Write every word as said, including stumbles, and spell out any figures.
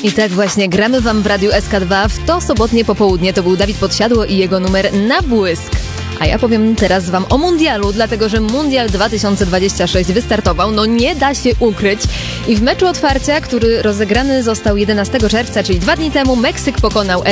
I tak właśnie gramy wam w Radiu S K dwa w to sobotnie popołudnie. To był Dawid Podsiadło i jego numer Na błysk. A ja powiem teraz wam o mundialu, dlatego że Mundial dwa tysiące dwudziesty szósty wystartował, no nie da się ukryć. I w meczu otwarcia, który rozegrany został jedenastego czerwca, czyli dwa dni temu, Meksyk pokonał